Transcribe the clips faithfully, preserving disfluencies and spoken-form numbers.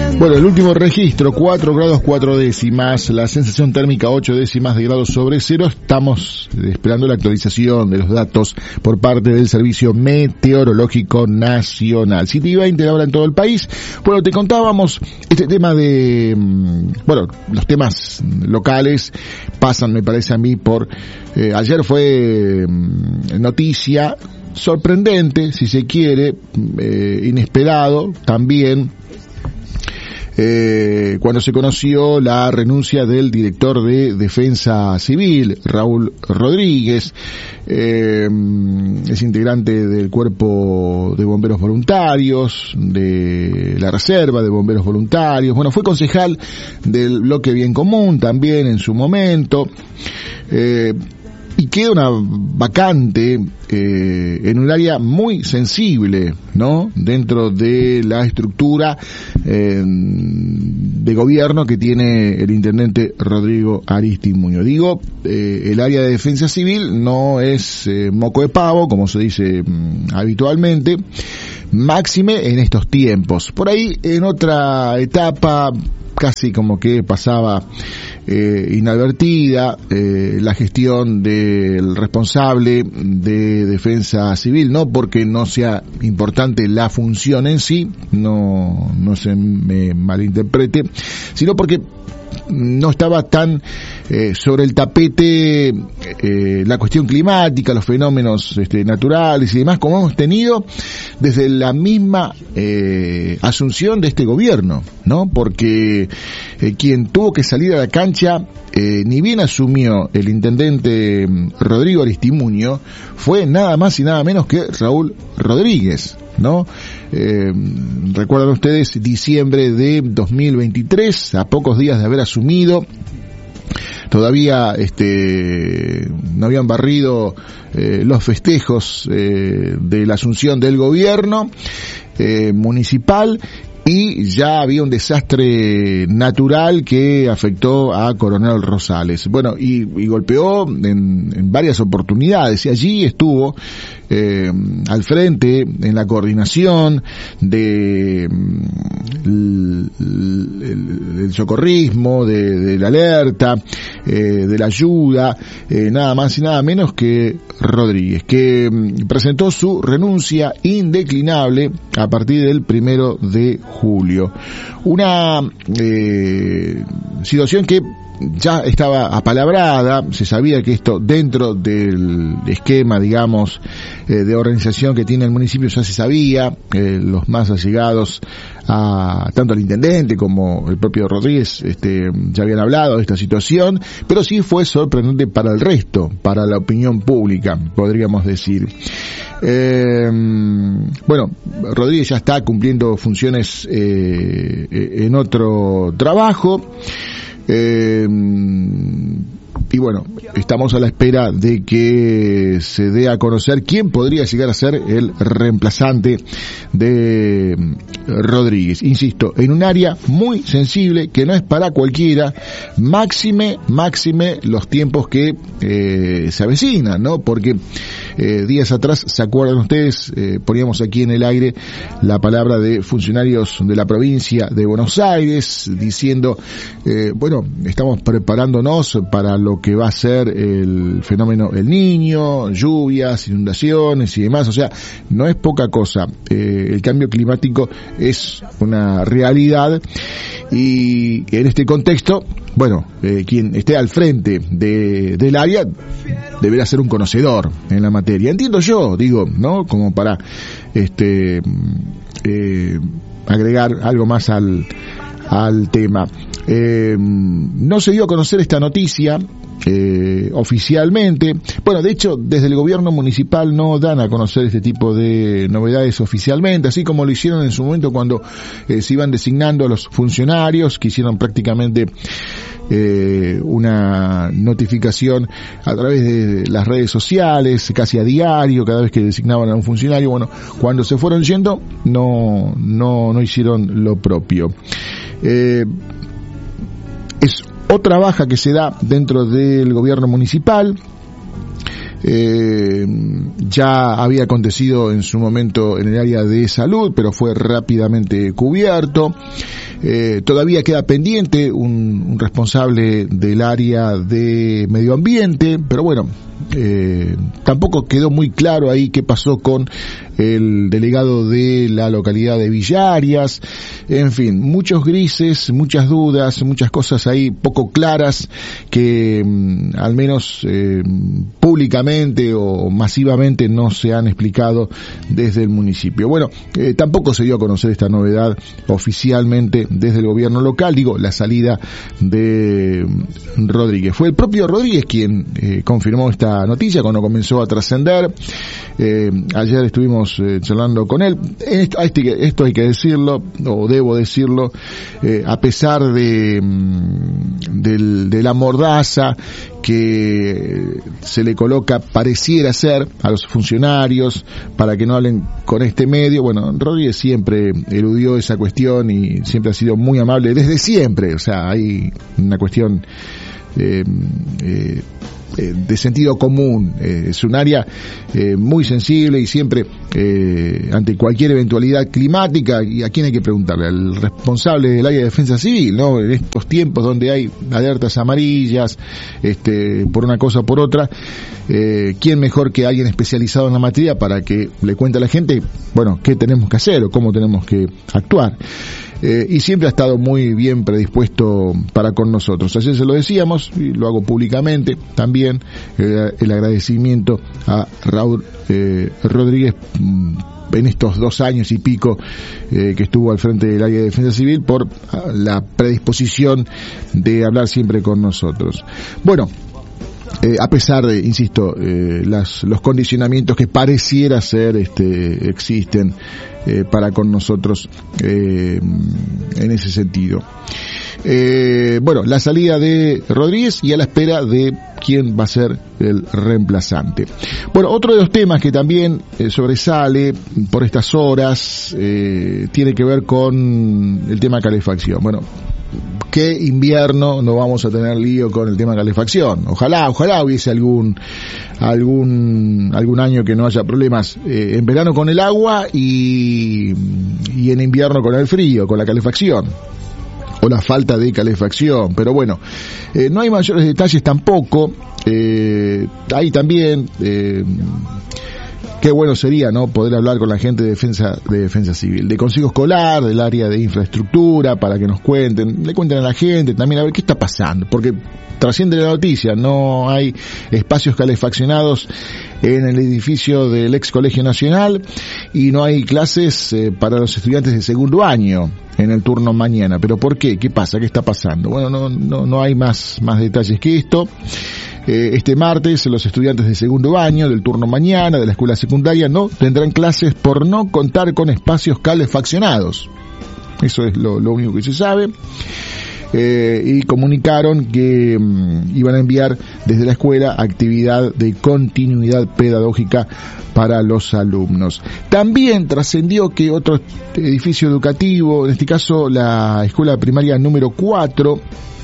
Bueno, el último registro, cuatro grados cuatro décimas, la sensación térmica ocho décimas de grados sobre cero. Estamos esperando la actualización de los datos por parte del Servicio Meteorológico Nacional. siete y veinte ahora en todo el país. Bueno, te contábamos este tema de, bueno, los temas locales pasan, me parece a mí, por, eh, ayer fue noticia, sorprendente, si se quiere, eh, inesperado también, Eh, cuando se conoció la renuncia del director de Defensa Civil, Raúl Rodríguez, eh, es integrante del Cuerpo de Bomberos Voluntarios, de la Reserva de Bomberos Voluntarios, bueno, fue concejal del Bloque Bien Común también en su momento, eh, y queda una vacante eh, en un área muy sensible, ¿no? Dentro de la estructura eh, de gobierno que tiene el intendente Rodrigo Aristimuño. Digo, eh, el área de defensa civil no es eh, moco de pavo, como se dice mm, habitualmente, máxime en estos tiempos. Por ahí, en otra etapa, casi como que pasaba eh, inadvertida eh, la gestión del responsable de defensa civil, no porque no sea importante la función en sí, no, no se me malinterprete, sino porque no estaba tan eh, sobre el tapete eh, la cuestión climática, los fenómenos este, naturales y demás, como hemos tenido desde la misma eh, asunción de este gobierno, ¿no? Porque eh, quien tuvo que salir a la cancha, eh, ni bien asumió el intendente Rodrigo Aristimuño, fue nada más y nada menos que Raúl Rodríguez, ¿no? Eh, recuerdan ustedes diciembre de dos mil veintitrés, a pocos días de haber asumido, todavía este no habían barrido eh, los festejos eh, de la asunción del gobierno eh, municipal, y ya había un desastre natural que afectó a Coronel Rosales. Bueno, y, y golpeó en, en varias oportunidades, y allí estuvo eh, al frente en la coordinación de el, el, el socorrismo, de, de la alerta, eh, de la ayuda, eh, nada más y nada menos que Rodríguez, que presentó su renuncia indeclinable a partir del primero de julio. Una eh, situación que ya estaba apalabrada, se sabía que esto dentro del esquema, digamos, eh, de organización que tiene el municipio ya se sabía, eh, los más allegados a tanto al intendente como el propio Rodríguez este, ya habían hablado de esta situación, pero sí fue sorprendente para el resto, para la opinión pública, podríamos decir. Eh, bueno, Rodríguez ya está cumpliendo funciones eh, en otro trabajo. Eh, y bueno, estamos a la espera de que se dé a conocer quién podría llegar a ser el reemplazante de Rodríguez. Insisto, en un área muy sensible que no es para cualquiera, máxime, máxime los tiempos que eh, se avecinan, ¿no? Porque eh, días atrás, ¿se acuerdan ustedes? Eh, poníamos aquí en el aire la palabra de funcionarios de la provincia de Buenos Aires diciendo, eh, bueno, estamos preparándonos para lo que va a ser el fenómeno El Niño, lluvias, inundaciones y demás. O sea, no es poca cosa. Eh, el cambio climático es una realidad, y en este contexto, bueno, eh, quien esté al frente de, del área deberá ser un conocedor en la materia. Entiendo yo, digo, ¿no? Como para este eh, agregar algo más al al tema. Eh, no se dio a conocer esta noticia eh, oficialmente. Bueno, de hecho, desde el gobierno municipal no dan a conocer este tipo de novedades oficialmente, así como lo hicieron en su momento cuando eh, se iban designando a los funcionarios, que hicieron prácticamente eh, una notificación a través de las redes sociales, casi a diario, cada vez que designaban a un funcionario. Bueno, cuando se fueron yendo, no, no, no hicieron lo propio. Eh, es otra baja que se da dentro del gobierno municipal. Eh, ya había acontecido en su momento en el área de salud, pero fue rápidamente cubierto. Eh, todavía queda pendiente un, un responsable del área de medio ambiente, pero bueno, eh, tampoco quedó muy claro ahí qué pasó con el delegado de la localidad de Villarias. En fin, muchos grises, muchas dudas, muchas cosas ahí poco claras que mm, al menos eh, públicamente o masivamente no se han explicado desde el municipio. Bueno, eh, tampoco se dio a conocer esta novedad oficialmente desde el gobierno local, digo, la salida de Rodríguez. Fue el propio Rodríguez quien eh, confirmó esta noticia cuando comenzó a trascender. Eh, ayer estuvimos eh, charlando con él. Esto, esto hay que decirlo, o debo decirlo, eh, a pesar de, de, de la mordaza que se le coloca, pareciera ser, a los funcionarios para que no hablen con este medio. Bueno, Rodríguez siempre eludió esa cuestión y siempre ha sido muy amable desde siempre. O sea, hay una cuestión eh, eh, de sentido común. Eh, es un área eh, muy sensible y siempre eh, ante cualquier eventualidad climática, y a quién hay que preguntarle, al responsable del área de defensa civil, ¿no? En estos tiempos donde hay alertas amarillas, este, por una cosa o por otra, eh, quién mejor que alguien especializado en la materia para que le cuente a la gente, bueno, qué tenemos que hacer o cómo tenemos que actuar. Eh, y siempre ha estado muy bien predispuesto para con nosotros. Ayer se lo decíamos y lo hago públicamente también, eh, el agradecimiento a Raúl eh, Rodríguez en estos dos años y pico eh, que estuvo al frente del área de defensa civil por la predisposición de hablar siempre con nosotros. Bueno, Eh, a pesar de, insisto, eh, las, los condicionamientos que pareciera ser este, existen eh, para con nosotros eh, en ese sentido. Eh, bueno, la salida de Rodríguez y a la espera de quién va a ser el reemplazante. Bueno, otro de los temas que también eh, sobresale por estas horas eh, tiene que ver con el tema calefacción. Bueno, ¿qué invierno no vamos a tener lío con el tema de calefacción? Ojalá, ojalá hubiese algún algún algún año que no haya problemas eh, en verano con el agua y, y en invierno con el frío, con la calefacción o la falta de calefacción. Pero bueno, eh, no hay mayores detalles tampoco. Eh, ahí también eh, qué bueno sería, ¿no?, poder hablar con la gente de defensa de defensa civil, de consejo escolar, del área de infraestructura, para que nos cuenten, le cuenten a la gente también a ver qué está pasando, porque trasciende la noticia, no hay espacios calefaccionados en el edificio del ex Colegio Nacional y no hay clases eh, para los estudiantes de segundo año en el turno mañana. ¿Pero por qué? ¿Qué pasa? ¿Qué está pasando? Bueno, no no no hay más más detalles que esto. Eh, este martes los estudiantes de segundo año del turno mañana de la escuela secundaria no tendrán clases por no contar con espacios calefaccionados. Eso es lo, lo único que se sabe. Eh, y comunicaron que um, iban a enviar desde la escuela actividad de continuidad pedagógica para los alumnos. También trascendió que otro edificio educativo, en este caso la escuela primaria número cuatro,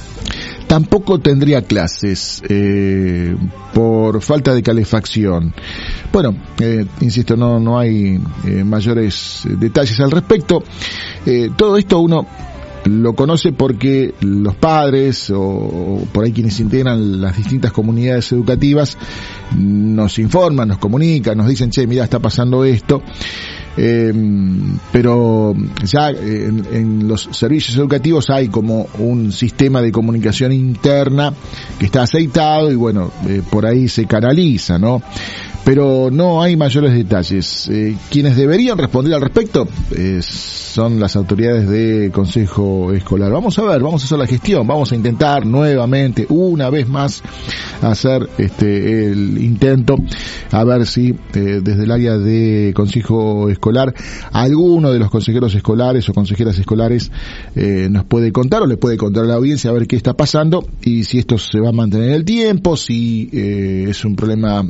tampoco tendría clases eh, por falta de calefacción. Bueno, eh, insisto, no no hay eh, mayores detalles al respecto. Eh, todo esto uno lo conoce porque los padres o, o por ahí quienes integran las distintas comunidades educativas nos informan, nos comunican, nos dicen, che, mira, está pasando esto. Eh, pero ya en, en los servicios educativos hay como un sistema de comunicación interna que está aceitado y bueno, eh, por ahí se canaliza, ¿no? Pero no hay mayores detalles. Eh, quienes deberían responder al respecto eh, son las autoridades de Consejo Escolar. Vamos a ver, vamos a hacer la gestión, vamos a intentar nuevamente, una vez más, hacer este el intento, a ver si eh, desde el área de Consejo Escolar alguno de los consejeros escolares o consejeras escolares eh, nos puede contar o le puede contar a la audiencia a ver qué está pasando y si esto se va a mantener en el tiempo, si eh, es un problema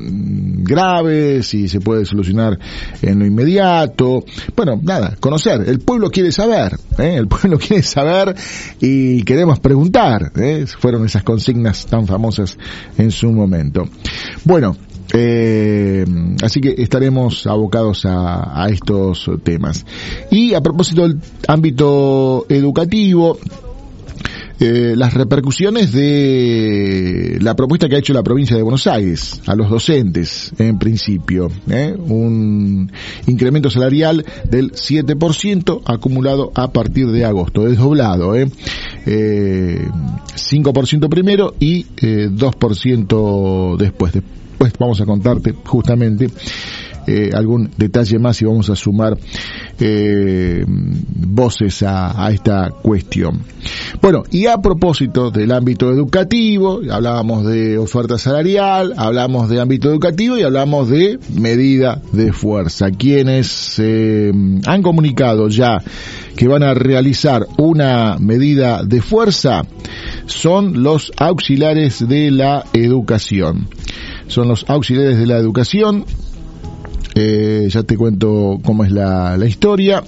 grave, si se puede solucionar en lo inmediato. Bueno, nada, conocer. El pueblo quiere saber, ¿eh? El pueblo quiere saber y queremos preguntar, ¿eh? Fueron esas consignas tan famosas en su momento. Bueno, Eh, así que estaremos abocados a, a estos temas. Y a propósito del ámbito educativo, Eh, las repercusiones de la propuesta que ha hecho la provincia de Buenos Aires a los docentes, en principio, ¿eh? un incremento salarial del siete por ciento acumulado a partir de agosto, desdoblado, ¿eh? Eh, cinco por ciento primero y eh, dos por ciento después. Después vamos a contarte justamente Eh, algún detalle más y vamos a sumar eh, voces a, a esta cuestión. Bueno, y a propósito del ámbito educativo, hablábamos de oferta salarial, hablamos de ámbito educativo y hablamos de medida de fuerza. Quienes eh, han comunicado ya que van a realizar una medida de fuerza son los auxiliares de la educación. Son los auxiliares de la educación. Eh, ya te cuento cómo es la, la historia.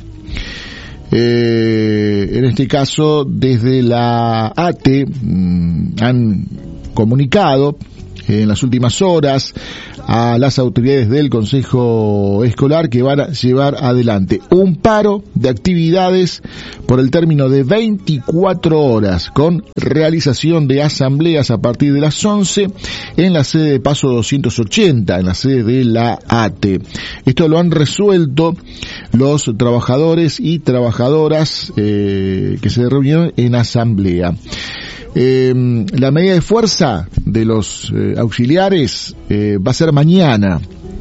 Eh, en este caso, desde la A T E mmm, han comunicado en las últimas horas a las autoridades del Consejo Escolar que van a llevar adelante un paro de actividades por el término de veinticuatro horas con realización de asambleas a partir de las once en la sede de Paso doscientos ochenta, en la sede de la A T E. Esto lo han resuelto los trabajadores y trabajadoras eh, que se reunieron en asamblea. Eh, la medida de fuerza de los eh, auxiliares eh, va a ser mañana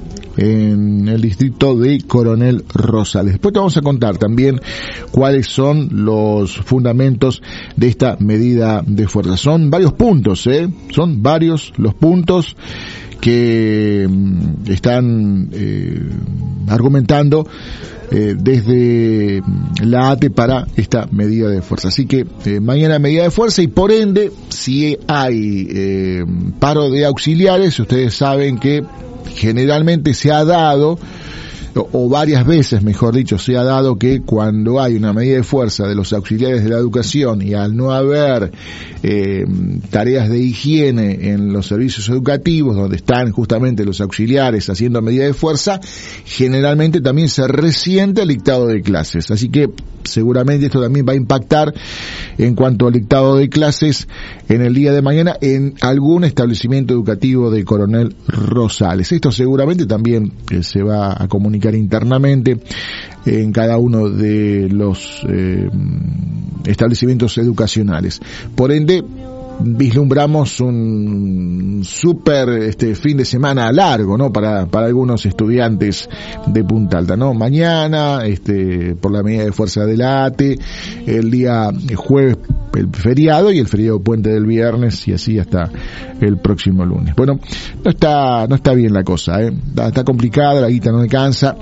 en el distrito de Coronel Rosales. Después te vamos a contar también cuáles son los fundamentos de esta medida de fuerza. Son varios puntos, ¿eh? Son varios los puntos que mm, están eh, argumentando Eh, desde la A T E para esta medida de fuerza. Así que eh, mañana medida de fuerza y por ende, si hay eh, paro de auxiliares, ustedes saben que generalmente se ha dado, o, o varias veces, mejor dicho, se ha dado que cuando hay una medida de fuerza de los auxiliares de la educación y al no haber eh, tareas de higiene en los servicios educativos donde están justamente los auxiliares haciendo medida de fuerza, generalmente también se resiente el dictado de clases. Así que seguramente esto también va a impactar en cuanto al dictado de clases en el día de mañana en algún establecimiento educativo de Coronel Rosales. Esto seguramente también eh, se va a comunicar internamente en cada uno de los eh, establecimientos educacionales. Por ende, vislumbramos un súper este fin de semana largo, ¿no? Para para algunos estudiantes de Punta Alta, ¿no? Mañana, este por la medida de fuerza del A T E, el día jueves el feriado y el feriado puente del viernes y así hasta el próximo lunes. Bueno, no está no está bien la cosa, ¿eh? Está, está complicada, la guita no alcanza.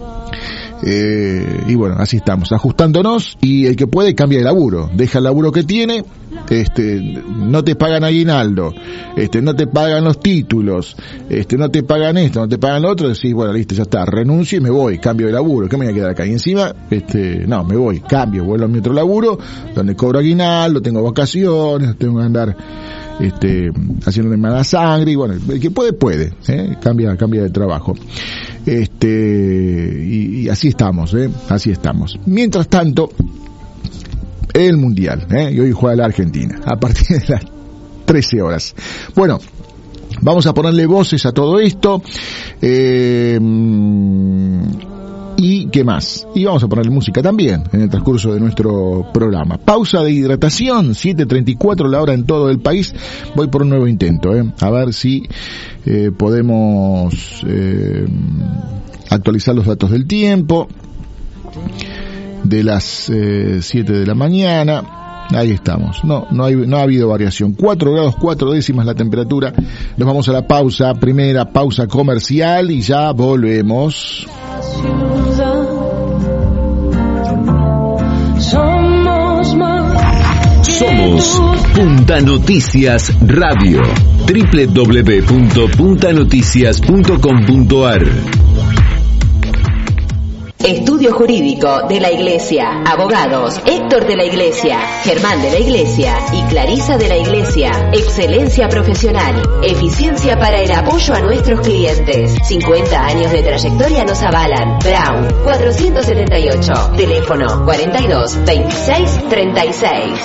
Eh, y bueno, así estamos, ajustándonos, y el que puede cambia de laburo, deja el laburo que tiene, este, no te pagan aguinaldo, este, no te pagan los títulos, este, no te pagan esto, no te pagan lo otro, decís, bueno, listo, ya está, renuncio y me voy, cambio de laburo, ¿qué me voy a quedar acá? Y encima, este, no, me voy, cambio, vuelvo a mi otro laburo, donde cobro aguinaldo, tengo vacaciones, tengo que andar, este, haciéndole mala sangre, y bueno, el que puede, puede, ¿eh? cambia, cambia de trabajo. Este, y, y así estamos, ¿eh? Así estamos. Mientras tanto, el Mundial, ¿eh? Y hoy juega la Argentina, a partir de las trece horas. Bueno, vamos a ponerle voces a todo esto, eh, y qué más, y vamos a ponerle música también en el transcurso de nuestro programa. Pausa de hidratación, siete treinta y cuatro la hora en todo el país. Voy por un nuevo intento, eh, a ver si eh, podemos eh, actualizar los datos del tiempo de las eh, siete de la mañana. Ahí estamos, no, no hay, no ha habido variación. cuatro grados cuatro décimas la temperatura. Nos vamos a la pausa, primera pausa comercial y ya volvemos. Somos Punta Noticias Radio. doble u doble u doble u punto punta noticias punto com punto a r. Estudio Jurídico de la Iglesia. Abogados Héctor de la Iglesia, Germán de la Iglesia y Clarisa de la Iglesia. Excelencia profesional, eficiencia para el apoyo a nuestros clientes. cincuenta años de trayectoria nos avalan. Brown cuatrocientos setenta y ocho. Teléfono cuarenta y dos veintiséis treinta y seis.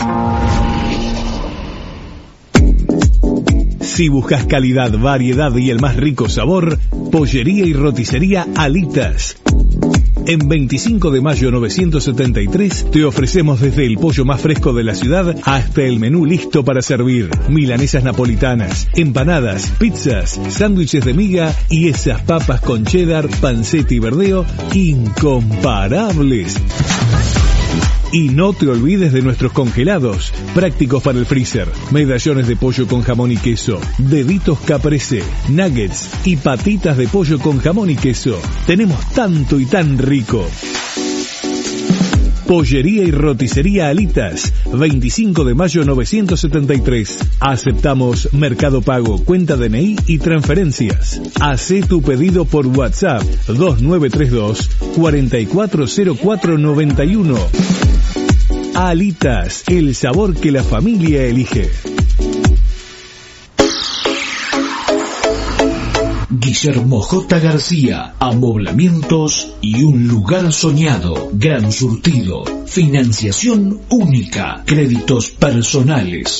Si buscas calidad, variedad y el más rico sabor, Pollería y Roticería Alitas. En veinticinco de mayo novecientos setenta y tres te ofrecemos desde el pollo más fresco de la ciudad hasta el menú listo para servir. Milanesas napolitanas, empanadas, pizzas, sándwiches de miga y esas papas con cheddar, panceta y verdeo incomparables. Y no te olvides de nuestros congelados, prácticos para el freezer, medallones de pollo con jamón y queso, deditos caprese, nuggets y patitas de pollo con jamón y queso. Tenemos tanto y tan rico. Pollería y Roticería Alitas, veinticinco de mayo novecientos setenta y tres. Aceptamos Mercado Pago, cuenta D N I y transferencias. Hacé tu pedido por WhatsApp dos nueve tres dos, cuatro cuatro cero cuatro nueve uno. Alitas, el sabor que la familia elige. Guillermo J. García, amoblamientos y un lugar soñado, gran surtido, financiación única, créditos personales.